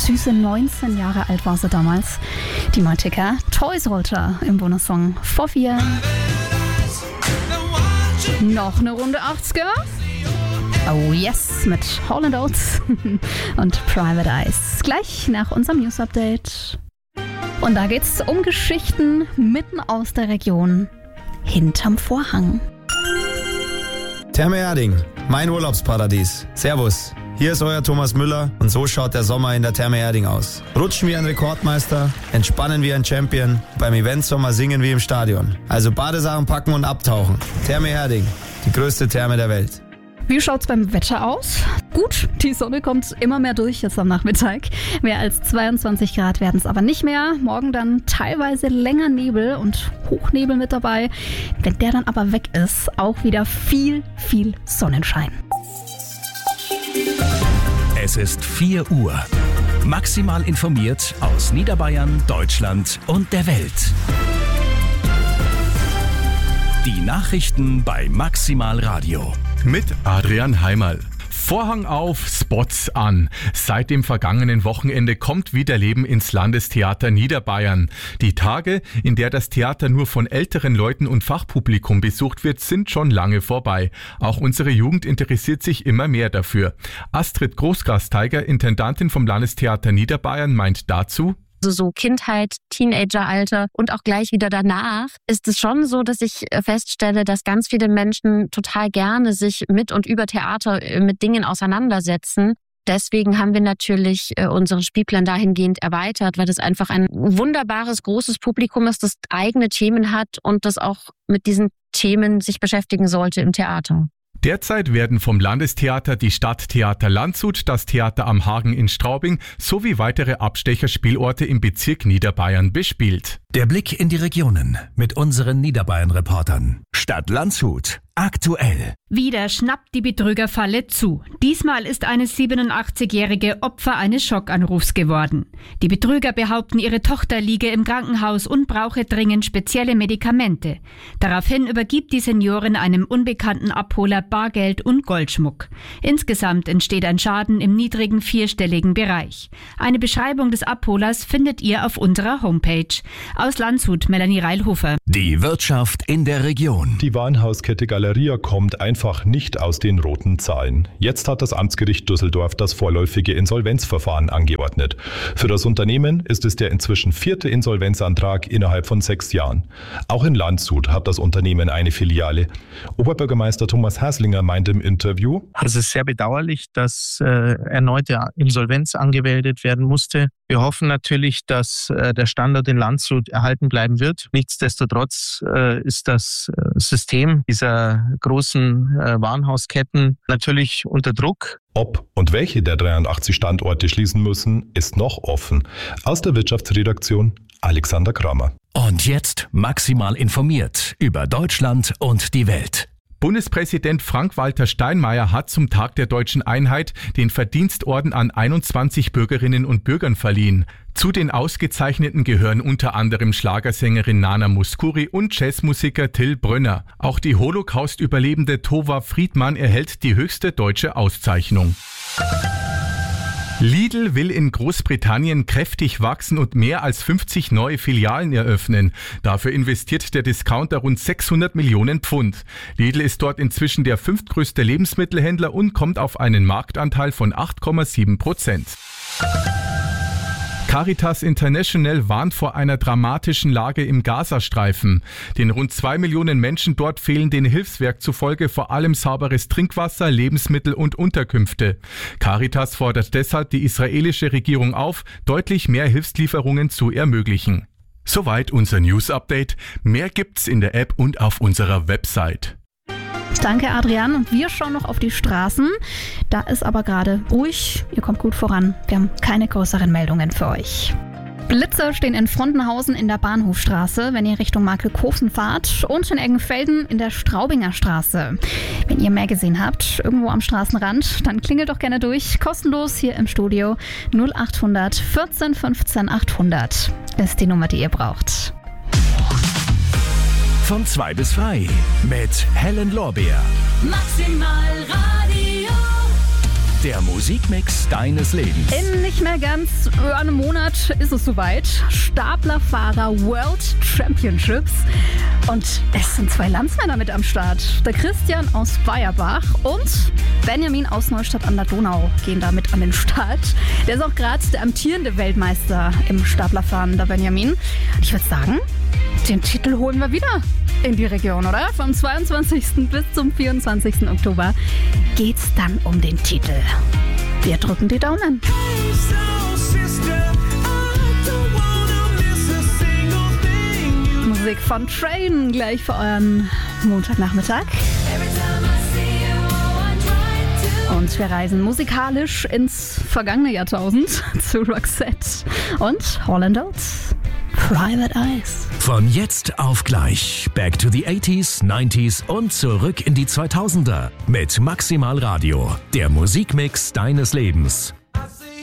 Süße 19 Jahre alt war sie damals. Die Maltika Toy Soldier im Bonussong vor 4. Noch eine Runde 80er. Oh yes, mit Hall & Oates und Private Eyes. Gleich nach unserem News-Update. Und da geht's um Geschichten mitten aus der Region. Hinterm Vorhang. Therme Erding, mein Urlaubsparadies. Servus, hier ist euer Thomas Müller und so schaut der Sommer in der Therme Erding aus. Rutschen wie ein Rekordmeister, entspannen wie ein Champion, beim Eventsommer singen wie im Stadion. Also Badesachen packen und abtauchen. Therme Erding, die größte Therme der Welt. Wie schaut's beim Wetter aus? Gut, die Sonne kommt immer mehr durch jetzt am Nachmittag. Mehr als 22 Grad werden es aber nicht mehr. Morgen dann teilweise länger Nebel und Hochnebel mit dabei. Wenn der dann aber weg ist, auch wieder viel Sonnenschein. Es ist 4 Uhr. Maximal informiert aus Niederbayern, Deutschland und der Welt. Die Nachrichten bei Maximal Radio. Mit Adrian Heimerl. Vorhang auf, Spots an. Seit dem vergangenen Wochenende kommt wieder Leben ins Landestheater Niederbayern. Die Tage, in der das Theater nur von älteren Leuten und Fachpublikum besucht wird, sind schon lange vorbei. Auch unsere Jugend interessiert sich immer mehr dafür. Astrid Großgasteiger, Intendantin vom Landestheater Niederbayern, meint dazu: Also so Kindheit, Teenageralter und auch gleich wieder danach ist es schon so, dass ich feststelle, dass ganz viele Menschen total gerne sich mit und über Theater mit Dingen auseinandersetzen. Deswegen haben wir natürlich unseren Spielplan dahingehend erweitert, weil das einfach ein wunderbares, großes Publikum ist, das eigene Themen hat und das auch mit diesen Themen sich beschäftigen sollte im Theater. Derzeit werden vom Landestheater die Stadttheater Landshut, das Theater am Hagen in Straubing sowie weitere Abstecherspielorte im Bezirk Niederbayern bespielt. Der Blick in die Regionen mit unseren Niederbayern-Reportern. Stadt Landshut. Aktuell. Wieder schnappt die Betrügerfalle zu. Diesmal ist eine 87-jährige Opfer eines Schockanrufs geworden. Die Betrüger behaupten, ihre Tochter liege im Krankenhaus und brauche dringend spezielle Medikamente. Daraufhin übergibt die Seniorin einem unbekannten Abholer Bargeld und Goldschmuck. Insgesamt entsteht ein Schaden im niedrigen 4-stelligen Bereich. Eine Beschreibung des Abholers findet ihr auf unserer Homepage. Aus Landshut, Melanie Reilhofer. Die Wirtschaft in der Region. Die Warenhauskette Galeria kommt einfach nicht aus den roten Zahlen. Jetzt hat das Amtsgericht Düsseldorf das vorläufige Insolvenzverfahren angeordnet. Für das Unternehmen ist es der inzwischen 4. Insolvenzantrag innerhalb von 6 Jahren. Auch in Landshut hat das Unternehmen eine Filiale. Oberbürgermeister Thomas Haslinger meint im Interview: Es ist sehr bedauerlich, dass erneute Insolvenz angemeldet werden musste. Wir hoffen natürlich, dass der Standort in Landshut erhalten bleiben wird. Nichtsdestotrotz ist das System dieser großen Warenhausketten natürlich unter Druck. Ob und welche der 83 Standorte schließen müssen, ist noch offen. Aus der Wirtschaftsredaktion Alexander Kramer. Und jetzt maximal informiert über Deutschland und die Welt. Bundespräsident Frank-Walter Steinmeier hat zum Tag der Deutschen Einheit den Verdienstorden an 21 Bürgerinnen und Bürgern verliehen. Zu den Ausgezeichneten gehören unter anderem Schlagersängerin Nana Mouskouri und Jazzmusiker Till Brönner. Auch die Holocaust-Überlebende Tova Friedmann erhält die höchste deutsche Auszeichnung. Lidl will in Großbritannien kräftig wachsen und mehr als 50 neue Filialen eröffnen. Dafür investiert der Discounter rund 600 Millionen Pfund. Lidl ist dort inzwischen der 5. größte Lebensmittelhändler und kommt auf einen Marktanteil von 8,7%. Caritas International warnt vor einer dramatischen Lage im Gazastreifen. Den rund 2 Millionen Menschen dort fehlen den Hilfswerk zufolge vor allem sauberes Trinkwasser, Lebensmittel und Unterkünfte. Caritas fordert deshalb die israelische Regierung auf, deutlich mehr Hilfslieferungen zu ermöglichen. Soweit unser News-Update. Mehr gibt's in der App und auf unserer Website. Danke, Adrian. Und wir schauen noch auf die Straßen. Da ist aber gerade ruhig. Ihr kommt gut voran. Wir haben keine größeren Meldungen für euch. Blitzer stehen in Frontenhausen in der Bahnhofstraße, wenn ihr Richtung Markelkofen fahrt, und in Eggenfelden in der Straubinger Straße. Wenn ihr mehr gesehen habt, irgendwo am Straßenrand, dann klingelt doch gerne durch. Kostenlos hier im Studio. 0800 14 15 800 ist die Nummer, die ihr braucht. Von 2 bis 3 mit Helen Lorbeer. Maximal Radio. Der Musikmix deines Lebens. In nicht mehr ganz einem Monat ist es soweit. Staplerfahrer World Championships. Und es sind 2 Landsmänner mit am Start. Der Christian aus Bayerbach und Benjamin aus Neustadt an der Donau gehen da mit an den Start. Der ist auch gerade der amtierende Weltmeister im Staplerfahren, der Benjamin. Ich würde sagen, den Titel holen wir wieder in die Region, oder? Vom 22. bis zum 24. Oktober geht's dann um den Titel. Wir drücken die Daumen. Musik von Train gleich für euren Montagnachmittag. Und wir reisen musikalisch ins vergangene Jahrtausend zu Roxette und Hall & Oates. Private Eyes. Von jetzt auf gleich. Back to the 80s, 90s und zurück in die 2000er. Mit Maximal Radio. Der Musikmix deines Lebens.